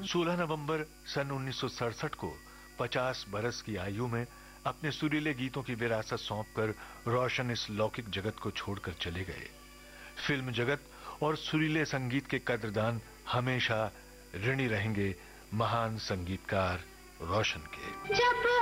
16 नवंबर सन 1967 को 50 बरस की आयु में अपने सुरीले गीतों की विरासत सौंपकर रोशन इस लौकिक जगत को छोड़कर चले गए। फिल्म जगत और सुरीले संगीत के कद्रदान हमेशा ऋणी रहेंगे महान संगीतकार रोशन के।